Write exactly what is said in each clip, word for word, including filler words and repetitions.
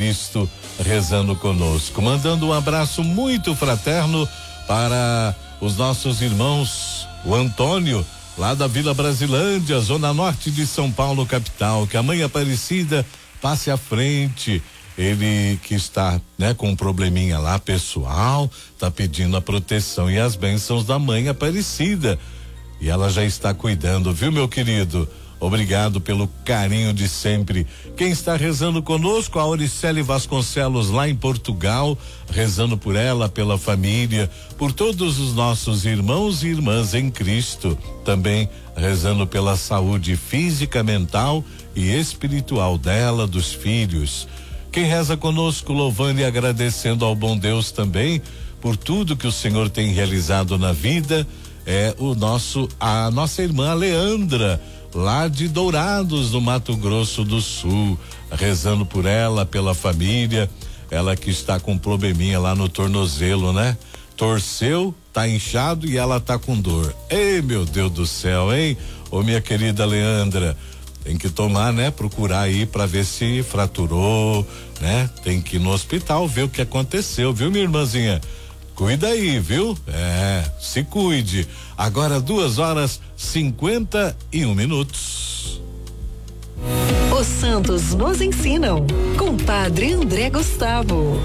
Cristo rezando conosco. Mandando um abraço muito fraterno para os nossos irmãos, o Antônio, lá da Vila Brasilândia, zona norte de São Paulo, capital. Que a Mãe Aparecida passe à frente. Ele que está, né, com um probleminha lá pessoal, tá pedindo a proteção e as bênçãos da Mãe Aparecida. E ela já está cuidando, viu, meu querido? Obrigado pelo carinho de sempre. Quem está rezando conosco, a Auricele Vasconcelos, lá em Portugal, rezando por ela, pela família, por todos os nossos irmãos e irmãs em Cristo. Também rezando pela saúde física, mental e espiritual dela, dos filhos. Quem reza conosco, louvando e agradecendo ao bom Deus também por tudo que o Senhor tem realizado na vida, é o nosso, a nossa irmã Leandra, lá de Dourados, no Mato Grosso do Sul, rezando por ela, pela família, ela que está com um probleminha lá no tornozelo, né? Torceu, tá inchado e ela tá com dor. Ei, meu Deus do céu, hein? Ô, minha querida Leandra, tem que tomar, né? Procurar aí pra ver se fraturou, né? Tem que ir no hospital ver o que aconteceu, viu, minha irmãzinha? Cuida aí, viu? É, se cuide. Agora duas horas cinquenta e um minutos. Os santos nos ensinam, com Padre André Gustavo.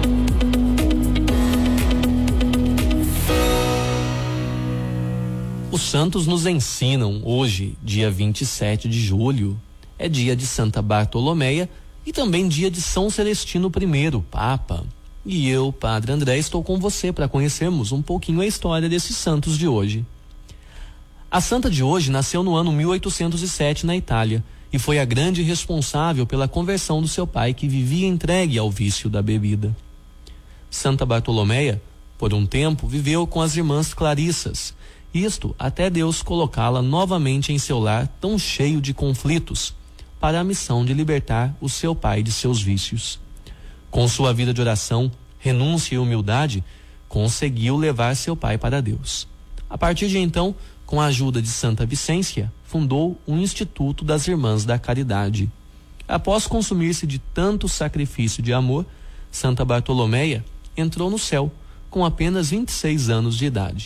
Os santos nos ensinam. Hoje, dia vinte e sete de julho, é dia de Santa Bartolomeia e também dia de São Celestino I, Papa. E eu, Padre André, estou com você para conhecermos um pouquinho a história desses santos de hoje. A santa de hoje nasceu no ano mil oitocentos e sete na Itália e foi a grande responsável pela conversão do seu pai, que vivia entregue ao vício da bebida. Santa Bartolomeia, por um tempo, viveu com as irmãs Clarissas, isto até Deus colocá-la novamente em seu lar tão cheio de conflitos, para a missão de libertar o seu pai de seus vícios. Com sua vida de oração, renúncia e humildade, conseguiu levar seu pai para Deus. A partir de então, com a ajuda de Santa Vicência, fundou um Instituto das Irmãs da Caridade. Após consumir-se de tanto sacrifício de amor, Santa Bartolomeia entrou no céu com apenas vinte e seis anos de idade.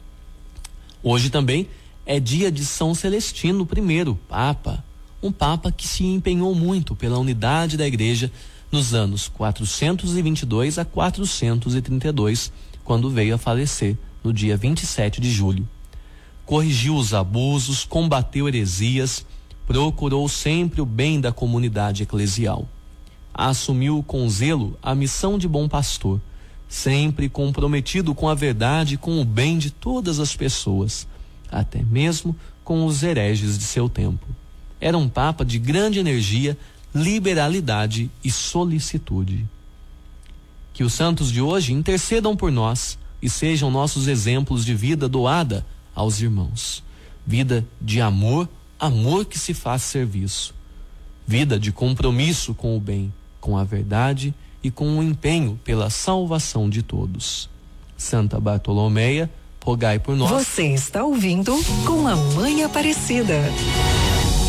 Hoje também é dia de São Celestino I, Papa, um Papa que se empenhou muito pela unidade da Igreja nos anos quatrocentos e vinte e dois a quatrocentos e trinta e dois, quando veio a falecer no dia vinte e sete de julho. Corrigiu os abusos, combateu heresias, procurou sempre o bem da comunidade eclesial. Assumiu com zelo a missão de bom pastor, sempre comprometido com a verdade e com o bem de todas as pessoas, até mesmo com os hereges de seu tempo. Era um Papa de grande energia, liberalidade e solicitude. Que os santos de hoje intercedam por nós e sejam nossos exemplos de vida doada aos irmãos. Vida de amor, amor que se faz serviço. Vida de compromisso com o bem, com a verdade e com o empenho pela salvação de todos. Santa Bartolomeia, rogai por nós. Você está ouvindo Com a Mãe Aparecida.